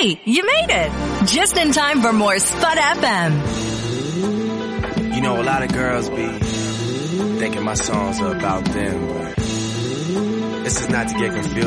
Hey, you made it. Just in time for more Spud FM. You know, a lot of girls be thinking my songs are about them, but this is not to get confused.